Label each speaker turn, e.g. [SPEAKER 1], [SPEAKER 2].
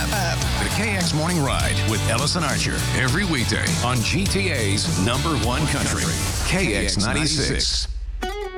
[SPEAKER 1] The KX Morning Ride with Ellison Archer. Every weekday on GTA's #1 country. KX 96.